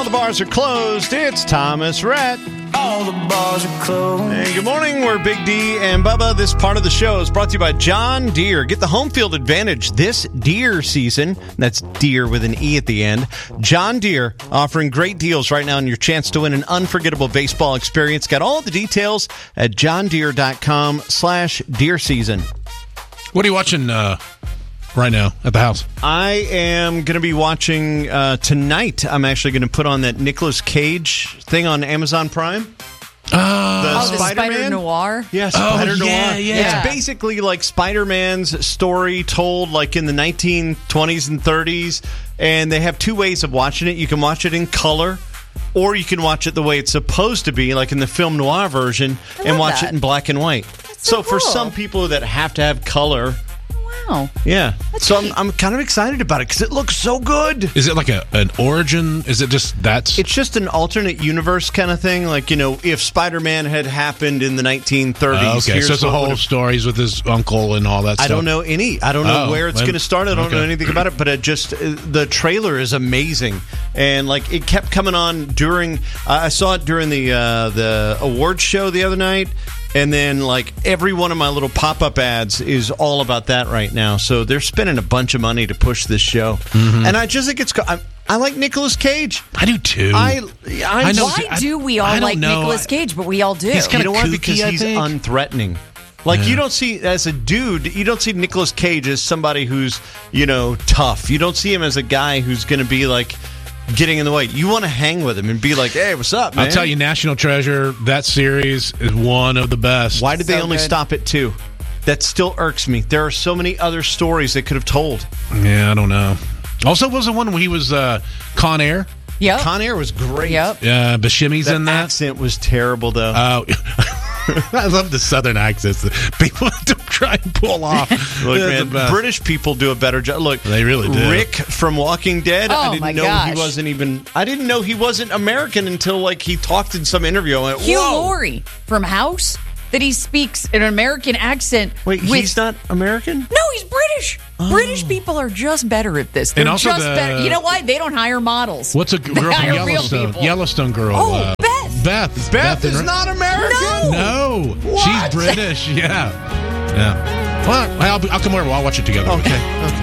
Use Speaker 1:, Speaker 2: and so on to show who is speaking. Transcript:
Speaker 1: the bars are closed. It's Thomas Rhett.
Speaker 2: All the bars are closed.
Speaker 1: And good morning, we're Big D and Bubba. This part of the show is brought to you by John Deere. Get the home field advantage this deer season. That's deer with an E at the end. John Deere offering great deals right now on your chance to win an unforgettable baseball experience. Got all the details at johndeere.com/deer season.
Speaker 3: What are you watching right now at the house?
Speaker 1: I am going to be watching tonight. I'm actually going to put on that Nicolas Cage thing on Amazon Prime.
Speaker 4: The Spider Noir?
Speaker 1: Yeah, Spider Noir.
Speaker 3: Yeah.
Speaker 1: It's basically like Spider-Man's story told like in the 1920s and 30s. And they have two ways of watching it. You can watch it in color, or you can watch it the way it's supposed to be, like in the film noir version, and watch it in black and white. So for some people that have to have color...
Speaker 4: Wow.
Speaker 1: Yeah. So I'm kind of excited about it because it looks so good.
Speaker 3: Is it like an origin? Is it just that's...
Speaker 1: It's just an alternate universe kind of thing. Like, you know, if Spider-Man had happened in the 1930s.
Speaker 3: Okay, so it's the whole stories with his uncle and all that stuff.
Speaker 1: I don't know where it's going to start. I don't know anything about it, but the trailer is amazing. And, like, it kept coming on during... I saw it during the awards show the other night. And then, like, every one of my little pop-up ads is all about that right now. So they're spending a bunch of money to push this show. Mm-hmm. And I just think it's... I like Nicolas Cage.
Speaker 3: I do, too.
Speaker 4: Why do we all like Nicolas Cage, but we all do?
Speaker 3: He's kind of kooky,
Speaker 1: because he's unthreatening. Like, you don't see, as a dude, you don't see Nicolas Cage as somebody who's, you know, tough. You don't see him as a guy who's going to be, like... getting in the way. You want to hang with him and be like, hey, what's up, man?
Speaker 3: I'll tell you, National Treasure, that series is one of the best.
Speaker 1: Why did they only stop at 2? That still irks me. There are so many other stories they could have told.
Speaker 3: Yeah, I don't know. Also, was the one where he was Con Air?
Speaker 4: Yep.
Speaker 1: Con Air was great.
Speaker 4: Yep.
Speaker 3: Bashimi's in that.
Speaker 1: The accent was terrible, though.
Speaker 3: Oh, I love the southern accents that people don't try and pull off.
Speaker 1: Look, man, British people do a better job. Look,
Speaker 3: they really do.
Speaker 1: Rick from Walking Dead. I didn't know
Speaker 4: gosh.
Speaker 1: he wasn't even. I didn't know he wasn't American until like he talked in some interview. I went,
Speaker 4: Hugh
Speaker 1: whoa.
Speaker 4: Laurie from House. That he speaks an American accent.
Speaker 1: Wait, he's not American?
Speaker 4: No, he's British. Oh. British people are just better at this. They're
Speaker 3: also
Speaker 4: just better. You know why? They don't hire models.
Speaker 3: What's a girl from Yellowstone? Yellowstone girl.
Speaker 4: Oh, Beth.
Speaker 3: Beth
Speaker 1: is not American?
Speaker 3: No.
Speaker 1: What?
Speaker 3: She's British. Yeah. Well, I'll come over. I'll watch it together.
Speaker 1: Okay.